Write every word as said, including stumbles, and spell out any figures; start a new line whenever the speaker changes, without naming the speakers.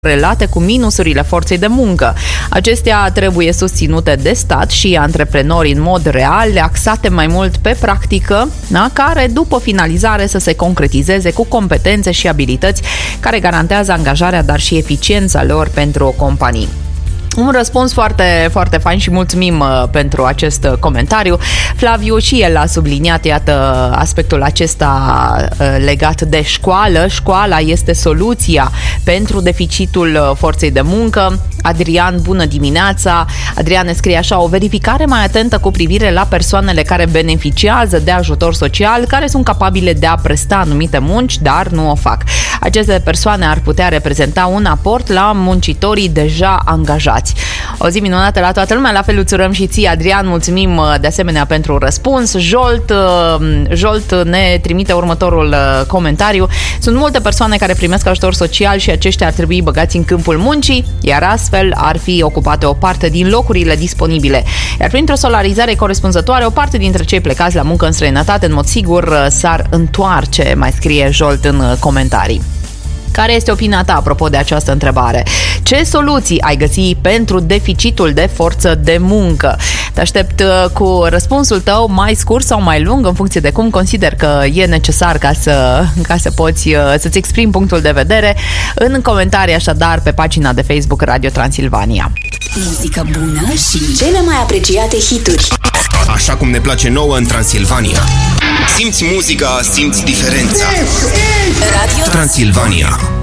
relate cu minusurile forței de muncă. Acestea trebuie susținute de stat și antreprenori în mod real, axate mai mult pe practică, da? Care după finalizare să se concretizeze cu competențe și abilități care garantează angajarea, dar și eficiența lor pentru companii. Un răspuns foarte, foarte fain și mulțumim uh, pentru acest uh, comentariu. Flaviu și el a subliniat, iată, aspectul acesta uh, legat de școală. Școala este soluția pentru deficitul uh, forței de muncă. Adrian, bună dimineața! Adrian ne scrie așa: o verificare mai atentă cu privire la persoanele care beneficiază de ajutor social, care sunt capabile de a presta anumite munci, dar nu o fac. Aceste persoane ar putea reprezenta un aport la muncitorii deja angajați. O zi minunată la toată lumea, la fel îți urăm și ție, Adrian, mulțumim de asemenea pentru răspuns. Jolt, Jolt ne trimite următorul comentariu: sunt multe persoane care primesc ajutor social și aceștia ar trebui băgați în câmpul muncii, iar astfel ar fi ocupate o parte din locurile disponibile. Iar printr-o salarizare corespunzătoare, o parte dintre cei plecați la muncă în străinătate, în mod sigur, s-ar întoarce, mai scrie Jolt în comentarii. Care este opinia ta apropo de această întrebare? Ce soluții ai găsi pentru deficitul de forță de muncă? Te aștept cu răspunsul tău mai scurt sau mai lung, în funcție de cum consider că e necesar ca să, ca să poți să-ți exprimi punctul de vedere, în comentarii așadar pe pagina de Facebook Radio Transilvania.
Muzică bună și cele mai apreciate hituri.
Așa cum ne place nouă în Transilvania. Simți muzica, simți diferența. Radio Transilvania.